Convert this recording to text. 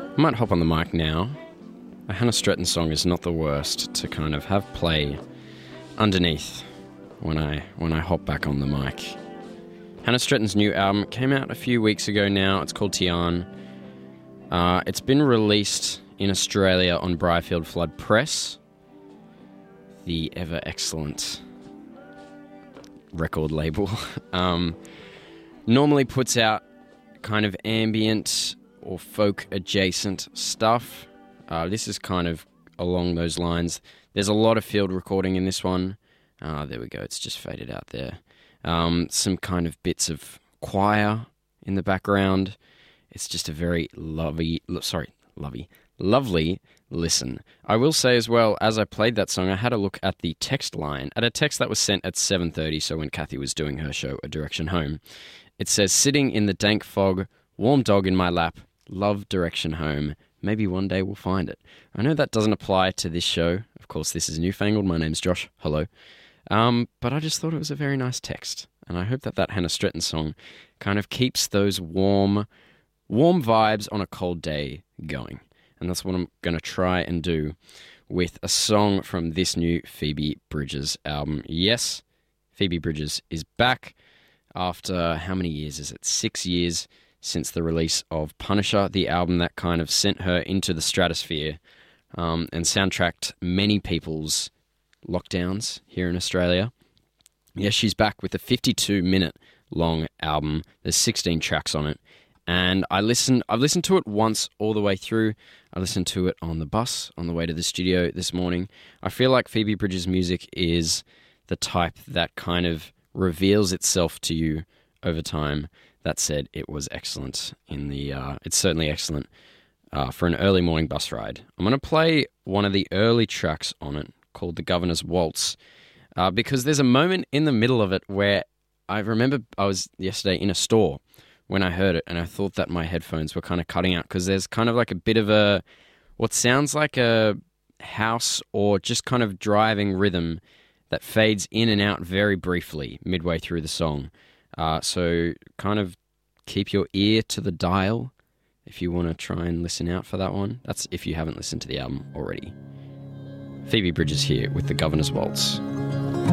I might hop on the mic now. A Hannah Stretton song is not the worst to kind of have play underneath when I hop back on the mic. Hannah Stretton's new album came out a few weeks ago now. It's called Tian. It's been released in Australia on Briarfield Flood Press, the ever excellent record label. Normally puts out kind of ambient or folk adjacent stuff. This is kind of along those lines. There's a lot of field recording in this one. There we go, it's just faded out there. Some kind of bits of choir in the background. It's just a very lovely listen. I will say as well, as I played that song, I had a look at the text line, at a text that was sent at 7:30, so when Kathy was doing her show, A Direction Home. It says, sitting in the dank fog, warm dog in my lap, love direction home, maybe one day we'll find it. I know that doesn't apply to this show. Of course, this is Newfangled. My name's Josh. Hello. But I just thought it was a very nice text, and I hope that Hannah Stretton song kind of keeps those warm vibes on a cold day going. And that's what I'm going to try and do with a song from this new Phoebe Bridgers album. Yes, Phoebe Bridgers is back after, how many years is it? 6 years since the release of Punisher, the album that kind of sent her into the stratosphere and soundtracked many people's lockdowns here in Australia. Yes, she's back with a 52-minute long album. There's 16 tracks on it. And I've listened to it once all the way through. I listened to it on the bus on the way to the studio this morning. I feel like Phoebe Bridgers' music is the type that kind of reveals itself to you over time. That said, it was excellent it's certainly excellent for an early morning bus ride. I'm going to play one of the early tracks on it called The Governor's Waltz because there's a moment in the middle of it where I remember I was yesterday in a store when I heard it, and I thought that my headphones were kind of cutting out because there's kind of like a bit of what sounds like a house or just kind of driving rhythm that fades in and out very briefly midway through the song. So kind of keep your ear to the dial if you want to try and listen out for that one. That's if you haven't listened to the album already. Phoebe Bridgers here with The Governor's Waltz.